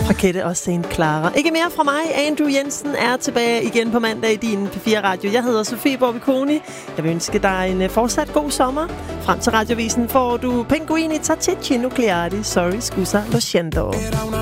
Fra Kette og Saint Clara. Ikke mere fra mig. Andrew Jensen er tilbage igen på mandag i din P4 Radio. Jeg hedder Sofie Borbiconi. Jeg vil ønske dig en fortsat god sommer. Frem til Radiovisen får du Pinguini Tattici Nucleari. Sorry, scusa, lo scendo.